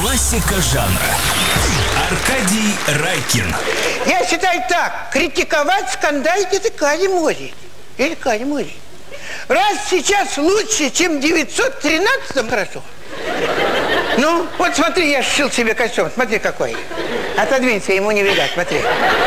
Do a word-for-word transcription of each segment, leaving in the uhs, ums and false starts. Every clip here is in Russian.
Классика жанра. Аркадий Райкин. Я считаю так. Критиковать, скандалить — это Кали Мори. Или Кали Мори. Раз сейчас лучше, чем в девятьсот тринадцатом, хорошо. Ну, вот смотри, я сшил себе костюм. Смотри, какой. Отодвинься, ему не видать, смотри.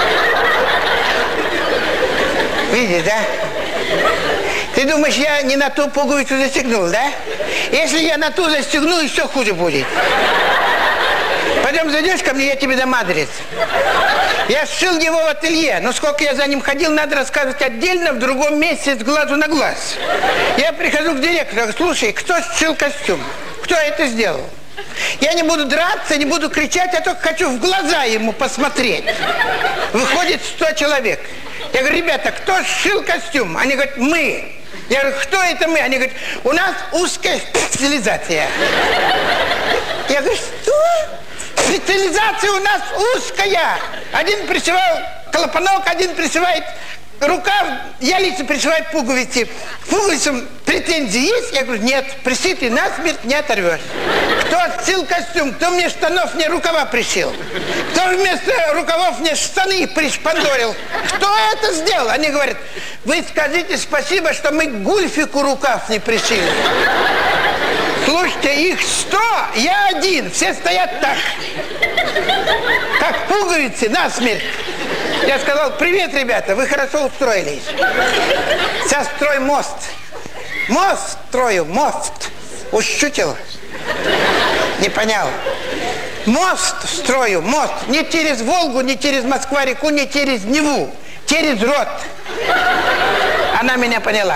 Видишь, да? Ты думаешь, я не на ту пуговицу застегнул, да? Если я на ту застегну, еще хуже будет. Пойдем, зайдешь ко мне, я тебе дам адрес. Я сшил его в ателье, но сколько я за ним ходил, надо рассказывать отдельно, в другом месте, с глазу на глаз. Я прихожу к директору, говорю: слушай, кто сшил костюм? Кто это сделал? Я не буду драться, не буду кричать, я только хочу в глаза ему посмотреть. Выходит сто человек. Я говорю: ребята, кто сшил костюм? Они говорят: мы. Я говорю: кто это мы? Они говорят: у нас узкая специализация. Я говорю: что? Специализация у нас узкая. Один пришивал клапанок, один пришивает рукав, я лично пришиваю пуговицы. К пуговицам претензии есть? Я говорю: нет, пришитый насмерть не оторвешь. Кто сшил костюм? Кто мне штанов, мне рукава пришил? Кто вместо рукавов мне штаны пришпандорил? Кто это сделал? Они говорят: вы скажите спасибо, что мы Гульфику рукав не пришили. Слушайте, их сто, я один, все стоят так, как пуговицы, насмерть. Я сказал: привет, ребята, вы хорошо устроились. Сейчас строй мост. Мост строю, мост. Ущутил? Не понял. Мост строю, мост. Не через Волгу, не через Москва-реку, не через Неву. Через рот. Она меня поняла.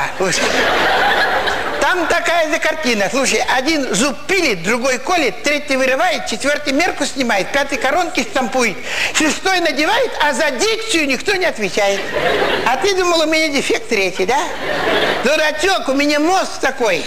Там такая же картина. Слушай, один зуб пилит, другой колет, третий вырывает, четвертый мерку снимает, пятый коронки штампует, шестой надевает, а за дикцию никто не отвечает. А ты думал, у меня дефект третий, да? Дурачок, у меня мозг такой.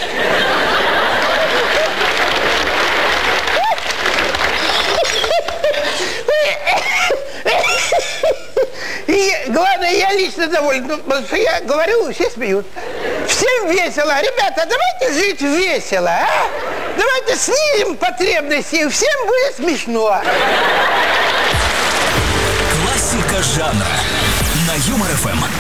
И главное, я лично доволен, потому что я говорю, все смеют. Всем весело. Ребята, давайте жить весело, а? Давайте снизим потребности, и всем будет смешно. Классика жанра на Юмор ФМ.